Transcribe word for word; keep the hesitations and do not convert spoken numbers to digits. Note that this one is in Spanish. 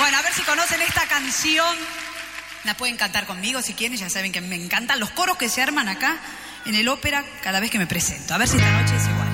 Bueno, a ver si conocen esta canción. La pueden cantar conmigo si quieren, ya saben que me encantan los coros que se arman acá en el ópera cada vez que me presento. A ver si esta noche es igual.